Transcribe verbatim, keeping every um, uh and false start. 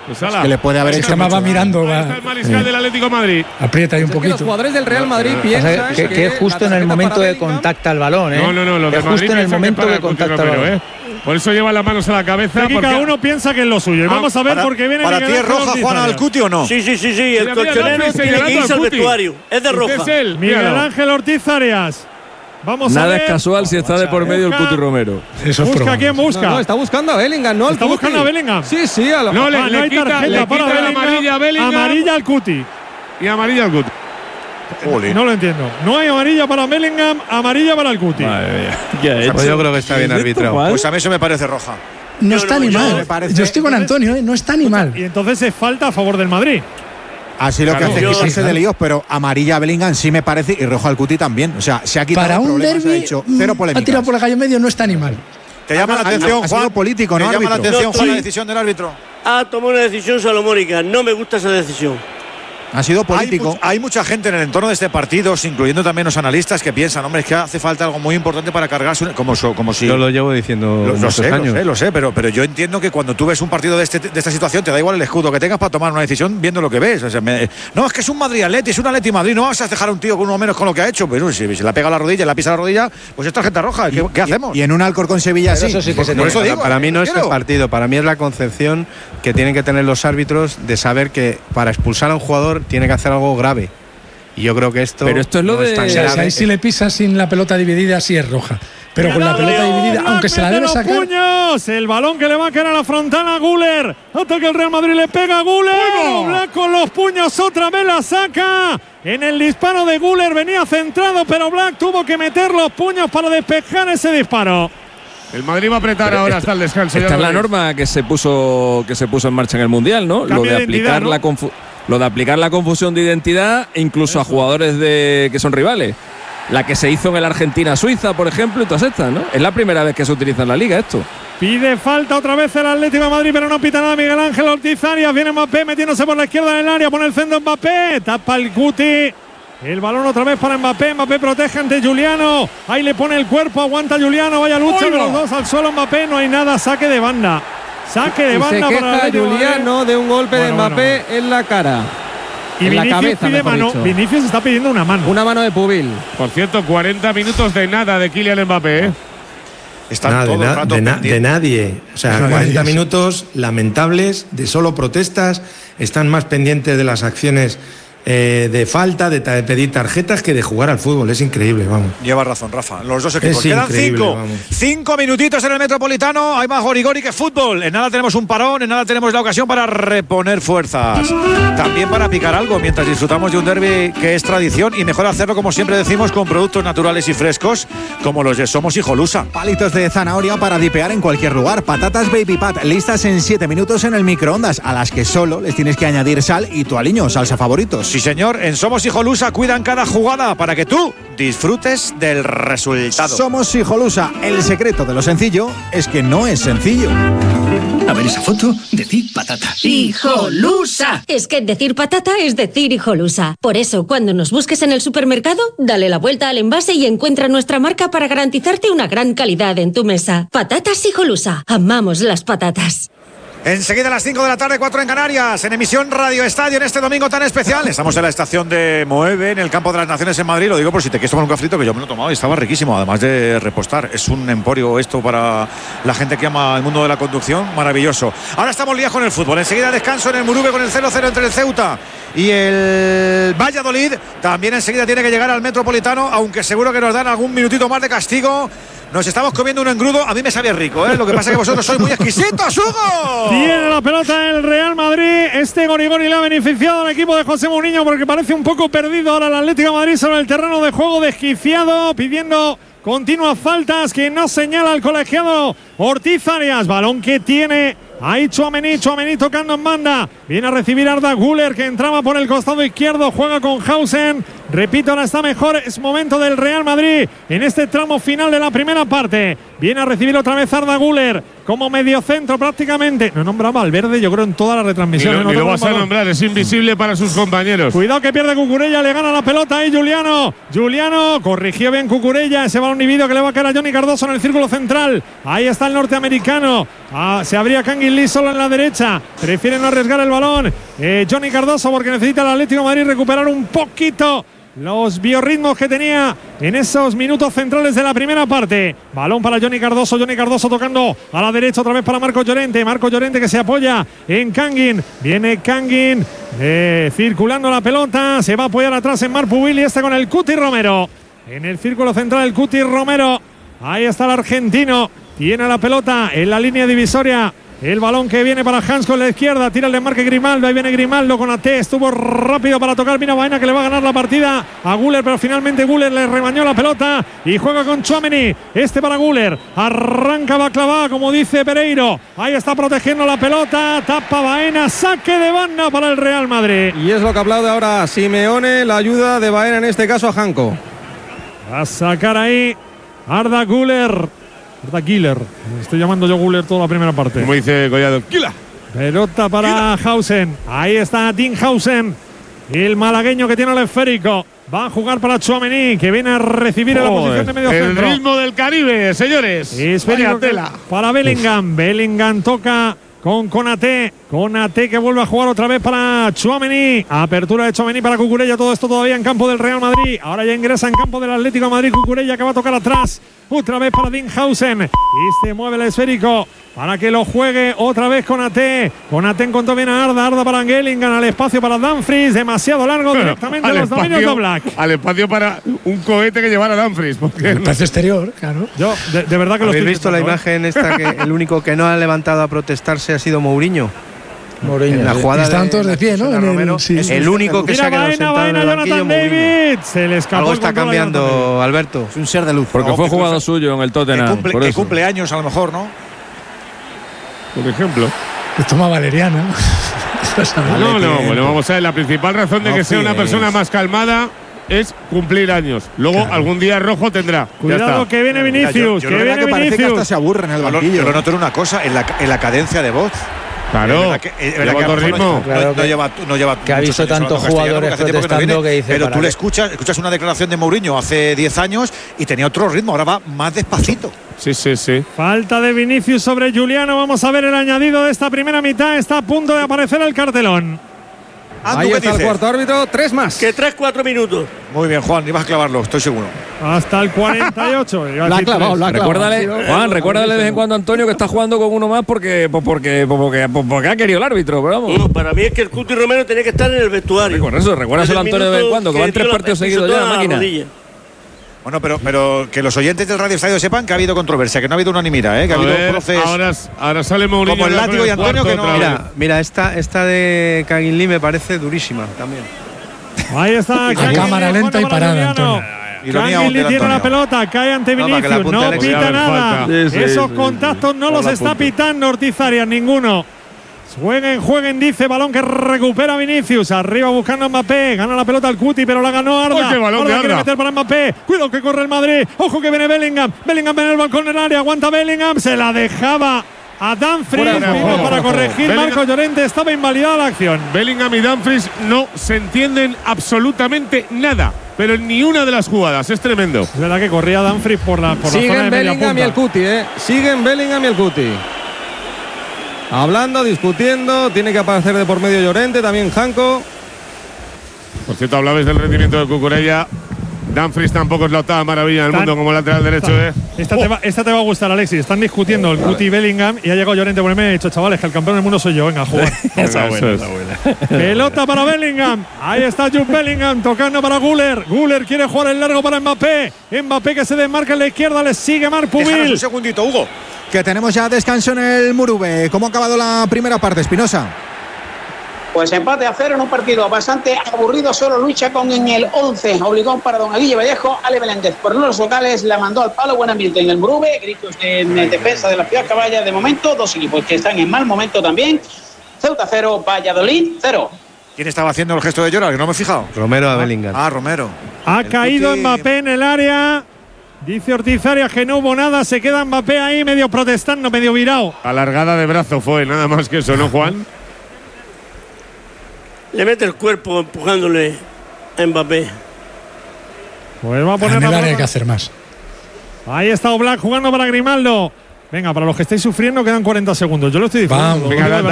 Pues es que le puede haber hecho. Va mirando. Va. Está el mariscal eh. del Atlético de Madrid. Aprieta ahí un pues poquito. Los jugadores del Real Madrid piensan que, que es justo en el momento que contacta el balón, ¿eh? No, no, no. Lo es justo Madrid en el momento que, que contacta el balón. ¿eh? Por eso lleva las manos a la cabeza. Aquí cada uno piensa que es lo suyo. Y ah, vamos a ver para, por qué viene. ¿Para ti es roja Juan al Cuti o no? Sí, sí, sí, sí. El colchonero tiene que irse al vestuario. Es de roja. Es él, Miguel Ángel Ortiz Arias. Vamos Nada a ver. es casual si está de por medio busca, el Cuti Romero. Eso es busca quién busca. No, no, está buscando a Bellingham, no al Está Cuti. buscando a Bellingham. Sí, sí, a lo No, le, ah, le no hay quita, tarjeta le para quita la Bellingham, amarilla a Bellingham. Amarilla al Cuti. Y amarilla al Cuti. Jolín. No lo entiendo. No hay amarilla para Bellingham, amarilla para el Cuti. Pues yo creo que está bien arbitrado. Pues a mí eso me parece roja. No, no está no, ni yo mal. Parece, yo estoy con Antonio, ¿eh? No está ni mal. Y entonces es falta a favor del Madrid. Así lo claro, que hace es quitarse de líos, pero amarilla a Bellingham sí me parece y rojo al Cuti también. O sea, se ha quitado para un problemas, derbi, ha hecho cero polémicas. Ha tirado por la calle medio, no está ni mal. Te llama la atención, Juan, político, ¿no? ¿Te llama la atención, no, Juan, sí. la decisión del árbitro? Ha tomado una decisión salomónica. No me gusta esa decisión. Ha sido político. Hay, mu hay mucha gente en el entorno de este partido, incluyendo también los analistas, que piensan, hombre, es que hace falta algo muy importante para cargarse, como, como si… Yo lo llevo diciendo lo, lo sé, años. lo sé, lo sé, pero, pero yo entiendo que cuando tú ves un partido de, este, de esta situación, te da igual el escudo que tengas para tomar una decisión viendo lo que ves. O sea, me, no, es que es un Madrid-Atleti, es un Atleti-Madrid, no vas a dejar a un tío con uno menos con lo que ha hecho. Pero si, si le ha pegado la rodilla, le ha pisado la rodilla, pues es tarjeta roja. ¿Qué, ¿qué hacemos? Y, y en un Alcorcón Sevilla sí. Eso sí que por, se por eso digo, para, para mí no es el partido, para mí es la concepción que tienen que tener los árbitros de saber que para expulsar a un jugador tiene que hacer algo grave. Y yo creo que esto. Pero esto es lo no de. Es tan o sea, grave. si, si le pisas sin la pelota dividida, sí es roja. Pero con la pelota dividida, aunque se la debe sacar. Puños, el balón que le va a caer a la frontana a Güler. Hasta que el Real Madrid le pega a Güler. Black con los puños otra vez la saca. En el disparo de Güler venía centrado, pero Black tuvo que meter los puños para despejar ese disparo. El Madrid va a apretar pero ahora hasta el descanso. Esta es la norma que se puso que se puso en marcha en el Mundial, ¿no? Cambio Lo de, de aplicar ¿no? la confu lo de aplicar la confusión de identidad incluso Eso. a jugadores de que son rivales. La que se hizo en el Argentina-Suiza, por ejemplo, y todas estas, ¿no? Es la primera vez que se utiliza en la Liga esto. Pide falta otra vez el Atlético de Madrid, pero no pita nada Miguel Ángel Ortiz Arias. Viene Mbappé metiéndose por la izquierda del área, pone el centro Mbappé, tapa el Cuti. El balón otra vez para Mbappé. Mbappé protege ante Juliano. Ahí le pone el cuerpo, aguanta Juliano. Vaya lucha de los dos al suelo. Mbappé, no hay nada. Saque de banda. Saque de y banda se para queja Juliano de un golpe bueno, de Mbappé bueno, bueno. en la cara. Y en Vinicius la cabeza, pide mano. dicho. Vinicius está pidiendo una mano. Una mano de Pubil. Por cierto, cuarenta minutos de nada de Kylian Mbappé. ¿eh? Está nada, todo de, na de, na de nadie. O sea, no, cuarenta minutos lamentables, de solo protestas. Están más pendientes de las acciones Eh, de falta, de, de pedir tarjetas que de jugar al fútbol. Es increíble, vamos. Lleva razón, Rafa. Los dos equipos. Es Quedan cinco. Vamos. Cinco minutitos en el Metropolitano. Hay más gorigori que fútbol. En nada tenemos un parón, en nada tenemos la ocasión para reponer fuerzas. También para picar algo mientras disfrutamos de un derbi que es tradición y mejor hacerlo, como siempre decimos, con productos naturales y frescos, como los de Somos Hijolusa. Palitos de zanahoria para dipear en cualquier lugar. Patatas Baby Pat, listas en siete minutos en el microondas, a las que solo les tienes que añadir sal y tu aliño, salsa favoritos. Sí, señor, en Somos Hijolusa cuidan cada jugada para que tú disfrutes del resultado. Somos Hijolusa. El secreto de lo sencillo es que no es sencillo. A ver esa foto, decir patata. ¡Hijolusa! Es que decir patata es decir Hijolusa. Por eso, cuando nos busques en el supermercado, dale la vuelta al envase y encuentra nuestra marca para garantizarte una gran calidad en tu mesa. Patatas Hijolusa. Amamos las patatas. Enseguida a las cinco de la tarde, cuatro en Canarias, en emisión Radio Estadio en este domingo tan especial. Estamos en la estación de Moeve, en el Campo de las Naciones en Madrid. Lo digo por si te quieres tomar un cafrito, que yo me lo he tomado y estaba riquísimo, además de repostar. Es un emporio esto para la gente que ama el mundo de la conducción, maravilloso. Ahora estamos liados con el fútbol. Enseguida descanso en el Murube con el cero cero entre el Ceuta y el Valladolid. También enseguida tiene que llegar al Metropolitano, aunque seguro que nos dan algún minutito más de castigo. Nos estamos comiendo un engrudo. A mí me sabía rico, ¿eh? Lo que pasa es que vosotros sois muy exquisitos, Hugo. Tiene la pelota el Real Madrid. Este gorigori le ha beneficiado al equipo de José Mourinho porque parece un poco perdido ahora el Atlético de Madrid sobre el terreno de juego, desquiciado, pidiendo continuas faltas que no señala el colegiado Ortiz Arias. Balón que tiene ahí Tchouaméni, Tchouaméni tocando en banda. Viene a recibir Arda Güler, que entraba por el costado izquierdo. Juega con Hausen. Repito, ahora está mejor. Es momento del Real Madrid en este tramo final de la primera parte. Viene a recibir otra vez Arda Güler. como mediocentro prácticamente. No nombraba al Valverde, yo creo, en toda la retransmisión. Ni lo, ni lo vas a nombrar, es invisible para sus compañeros. Cuidado que pierde Cucurella, le gana la pelota ahí Juliano. Juliano corrigió bien Cucurella, ese balón inhibido que le va a caer a Johnny Cardoso en el círculo central. Ahí está el norteamericano. Ah, se abría Kangin Lee solo en la derecha. Prefiere no arriesgar el balón. Eh, Johnny Cardoso porque necesita el Atlético de Madrid recuperar un poquito los biorritmos que tenía en esos minutos centrales de la primera parte. Balón para Johnny Cardoso. Johnny Cardoso tocando a la derecha otra vez para Marco Llorente. Marco Llorente que se apoya en Kangin. Viene Kangin eh, circulando la pelota. Se va a apoyar atrás en Marpubil y este con el Cuti Romero. En el círculo central el Cuti Romero. Ahí está el argentino. Tiene la pelota en la línea divisoria. El balón que viene para Hans con la izquierda. Tira el desmarque Grimaldo. Ahí viene Grimaldo con A T. Estuvo rápido para tocar. Mira Baena que le va a ganar la partida a Güler. Pero finalmente Güler le rebañó la pelota. Y juega con Tchouaméni. Este para Güler. Arranca Baklava como dice Pereiro. Ahí está protegiendo la pelota. Tapa Baena. Saque de banda para el Real Madrid. Y es lo que aplaude ahora Simeone. La ayuda de Baena en este caso a Janko. Va a sacar ahí Arda Güler. Arda Güler. Estoy llamando yo Güler toda la primera parte. Como dice Collado. ¡Gila! Pelota para Hausen. Ahí está Dean Hausen. El malagueño que tiene el esférico. Va a jugar para Tchouaméni, que viene a recibir en la posición de medio el centro. El ritmo del Caribe, señores. Esférico para Bellingham. Bellingham toca con Konaté. Konaté que vuelve a jugar otra vez para Tchouaméni. Apertura de Tchouaméni para Cucurella. Todo esto todavía en campo del Real Madrid. Ahora ya ingresa en campo del Atlético de Madrid. Cucurella que va a tocar atrás. Otra vez para Dinhausen. Y se mueve el esférico para que lo juegue otra vez Konaté. Konaté encontró bien a Arda. Arda para Bellingham. Al espacio para Dumfries. Demasiado largo bueno, directamente en los espacio, dominios de Oblak. Al espacio para un cohete que llevara Dumfries. Porque el espacio exterior, claro. Yo, de, de verdad que lo ¿Habéis estoy visto la imagen esta que el único que no ha levantado a protestarse ha sido Mourinho? Mourinho. En la jugada estaban todos de pie, ¿no? En Romero, el, sí, es sí. el único que Mira, se ha quedado Baena, sentado Baena, en el banquillo, Jonathan David. Se le escapó. Algo está cambiando, Alberto. Es un ser de luz. Porque No, fue que jugador cumple, suyo en el Tottenham. Que cumple, por que eso. cumple años a lo mejor, ¿no? por ejemplo. Que toma valeriana. No, no, bueno, vamos a ver. La principal razón de No que sea una fíes. persona más calmada es cumplir años. Luego Claro. algún día rojo tendrá. Ya Cuidado está. que viene Mira, Vinicius. yo- yo que lo viene que parece que Vinicius. hasta se aburre en el Yo lo, banquillo. yo lo noto en una cosa, en la, en la cadencia de voz. Claro. Es verdad que- es verdad Lleva que a lo otro mejor ritmo. no- no- Claro no que- lleva- no lleva que ha muchos visto años hablando tantos castellano, jugadores porque hace tiempo que no protestando viene, que dice, Pero para tú le qué. escuchas, escuchas una declaración de Mourinho hace diez años y tenía otro ritmo, ahora va más despacito. Sí, sí, sí. Falta de Vinicius sobre Juliano. Vamos a ver el añadido de esta primera mitad. Está a punto de aparecer el cartelón. Andu, Ahí ¿qué está el dices? cuarto árbitro. Tres más. Que tres, cuatro minutos. Muy bien, Juan, ibas a clavarlo, estoy seguro. Hasta el cuarenta y ocho. Iba a La ha decir clavado, tres. la ha clavado. Recuérdale, Juan, recuérdale de vez en cuando a Antonio que está jugando con uno más porque, pues porque, pues porque, pues porque ha querido el árbitro. Pero vamos. No, para mí es que el Cuti Romero tenía que estar en el vestuario. Por eso, recuérdaselo a Desde el Antonio de vez en minuto cuando, que van dio tres la- partidos pisó seguidos toda ya, la máquina. rodilla. Bueno, pero, pero que los oyentes del Radio Estadio sepan que ha habido controversia, que no ha habido unanimidad, ¿eh? que ha A habido ver, procesos. ahora, ahora sale Mourinho. Como el ya con látigo y Antonio, cuarto que no- otra vez. Mira, mira esta, esta de Kangin Lee me parece durísima también. Ahí está. A Kangin cámara Lee, lenta jugando y para parada, Juliano. Antonio. Ironía Kangin Lee Monte de tiene la Antonio. pelota, cae ante No, para que la Vinicius, apunte no Alexis. pita Ya, nada. falta. Sí, sí, Esos sí, contactos sí. no Por los la está punta. pitando Ortiz Arias, ninguno. Jueguen, jueguen, dice, balón que recupera Vinicius. Arriba buscando a Mbappé. Gana la pelota al Cuti, pero la ganó Arda. ¡Uy, qué balón de quiere Arda! meter para Mbappé. Cuidado que corre el Madrid. Ojo que viene Bellingham. Bellingham en el balcón del área. Aguanta Bellingham. Se la dejaba a Dumfries. Fuera de juego, Vino fuera para de juego. corregir. Bellingham- Marco Llorente estaba invalidada la acción. Bellingham y Dumfries no se entienden absolutamente nada. Pero en ni una de las jugadas. Es tremendo. Es verdad que corría Dumfries por la, por la zona Siguen de media Bellingham y punta. el Cuti, ¿eh? Siguen Bellingham y el Cuti. Hablando, discutiendo. Tiene que aparecer de por medio Llorente, también Janko. Por cierto, hablabais del rendimiento de Cucurella. Dumfries tampoco es la octava maravilla del Tan- mundo como lateral derecho, ¿eh? Esta, te va, esta te va a gustar, Alexis. Están discutiendo el Cuti y Bellingham y ha llegado Llorente por el medio y ha dicho, chavales, que el campeón del mundo soy yo. Venga, a jugar. Esa buena, esa Pelota para Bellingham. Ahí está Jude Bellingham tocando para Güler. Güler quiere jugar el largo para Mbappé. Mbappé que se desmarca en la izquierda. Le sigue Marc Déjanos Pubil. un segundito, Hugo. Que tenemos ya descanso en el Murube. ¿Cómo ha acabado la primera parte, Espinosa? Pues empate a cero en un partido bastante aburrido. Solo lucha con en el once. Obligó para don Aguille Vallejo. Ale Meléndez por los locales la mandó al palo. Buen ambiente en el Murube. Gritos de defensa de la ciudad caballa. De momento, dos equipos que están en mal momento también. Ceuta cero, Valladolid cero. ¿Quién estaba haciendo el gesto de llorar? Que no me he fijado. Romero a Bellingham. Ah, Romero. Ha El caído Cuti- Mbappé en el área. Dice Ortiz Arias que no hubo nada, se queda Mbappé ahí medio protestando, medio virado. Alargada de brazo fue, nada más que eso, ¿no, Juan? Le mete el cuerpo empujándole a Mbappé. Pues va a poner en el la área hay pelota. que hacer más. Ahí está Oblak jugando para Grimaldo. Venga, para los que estáis sufriendo quedan cuarenta segundos. Yo lo estoy diciendo. Vamos. Venga,